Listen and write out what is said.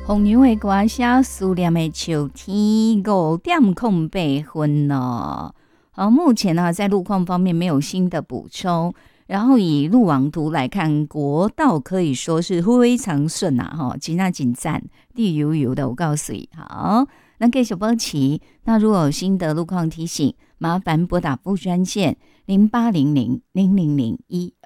红牛的歌声，思念的秋天，5:08咯。目前呢，在路况方面没有新的补充。然后以路网图来看，国道可以说是非常顺啊，真赞，绿油油的。我告诉你，好，那继续保持。那如果有新的路况提醒，麻烦拨打副专线0800-000-1222